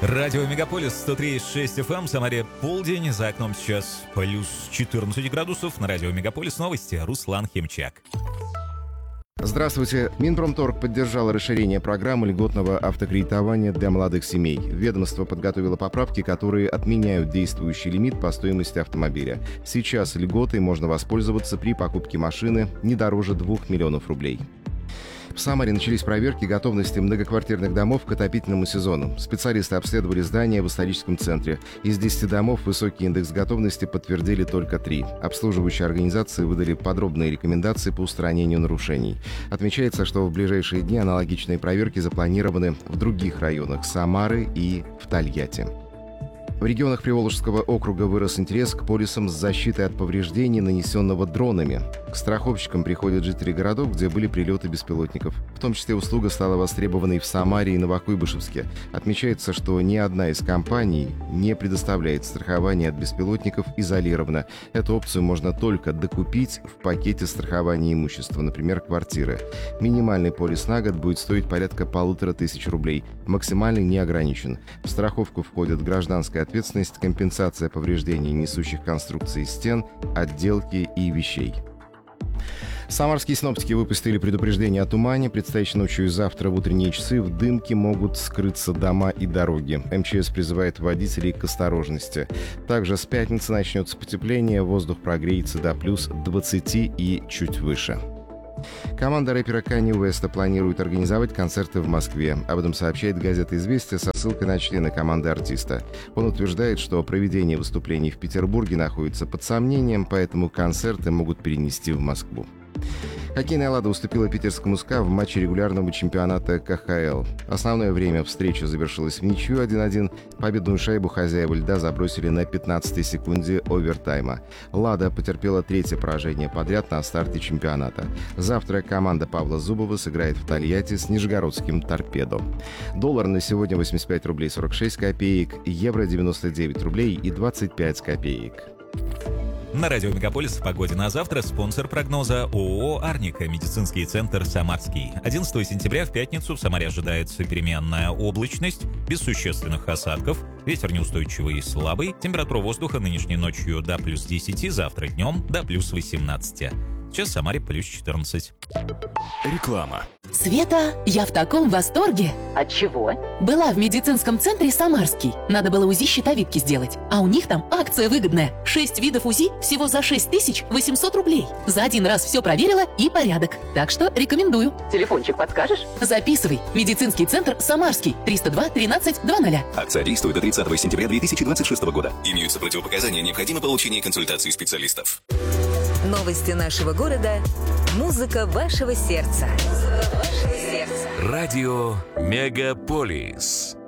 Радио Мегаполис 103,6 FM, Самаре полдень, за окном сейчас плюс 14 градусов. На радио Мегаполис новости, Руслан Химчак. Здравствуйте. Минпромторг поддержал расширение программы льготного автокредитования для молодых семей. Ведомство подготовило поправки, которые отменяют действующий лимит по стоимости автомобиля. Сейчас льготой можно воспользоваться при покупке машины не дороже 2 миллионов рублей. В Самаре начались проверки готовности многоквартирных домов к отопительному сезону. Специалисты обследовали здания в историческом центре. Из 10 домов высокий индекс готовности подтвердили только 3. Обслуживающие организации выдали подробные рекомендации по устранению нарушений. Отмечается, что в ближайшие дни аналогичные проверки запланированы в других районах Самары и в Тольятти. В регионах Приволжского округа вырос интерес к полисам с защитой от повреждений, нанесенного дронами. К страховщикам приходят жители городов, где были прилеты беспилотников. В том числе услуга стала востребованной в Самаре и Новокуйбышевске. Отмечается, что ни одна из компаний не предоставляет страхование от беспилотников изолированно. Эту опцию можно только докупить в пакете страхования имущества, например, квартиры. Минимальный полис на год будет стоить порядка 1500 рублей. Максимальный не ограничен. В страховку входят гражданская ответственность, компенсация повреждений несущих конструкций стен, отделки и вещей. Самарские синоптики выпустили предупреждение о тумане. Предстоящей ночью и завтра в утренние часы в дымке могут скрыться дома и дороги. МЧС призывает водителей к осторожности. Также с пятницы начнется потепление, воздух прогреется до плюс 20 и чуть выше. Команда рэпера Канье Уэста планирует организовать концерты в Москве. Об этом сообщает газета «Известия» со ссылкой на члена команды артиста. Он утверждает, что проведение выступлений в Петербурге находится под сомнением, поэтому концерты могут перенести в Москву. Хоккейная «Лада» уступила питерскому «СКА» в матче регулярного чемпионата КХЛ. Основное время встречи завершилось в ничью 1-1. Победную шайбу хозяева льда забросили на 15-й секунде овертайма. «Лада» потерпела третье поражение подряд на старте чемпионата. Завтра команда Павла Зубова сыграет в Тольятти с нижегородским «Торпедо». Доллар на сегодня 85 рублей 46 копеек, евро 99 рублей и 25 копеек. На радио Мегаполис в погоде на завтра спонсор прогноза ООО «Арника», медицинский центр «Самарский». 11 сентября в пятницу в Самаре ожидается переменная облачность, без существенных осадков, ветер неустойчивый и слабый, температура воздуха нынешней ночью до плюс 10, завтра днем до плюс 18. Сейчас в Самаре плюс 14. Реклама. Света, я в таком восторге. От чего? Была в медицинском центре «Самарский». Надо было УЗИ щитовидки сделать. А у них там акция выгодная. 6 видов УЗИ всего за 6800 рублей. За один раз все проверила и порядок. Так что рекомендую. Телефончик подскажешь? Записывай. Медицинский центр «Самарский». 302 13 20. Акция действует до 30 сентября 2026 года. Имеются противопоказания, необходимо получение консультации специалистов. Новости нашего города. Музыка вашего сердца. Радио Мегаполис.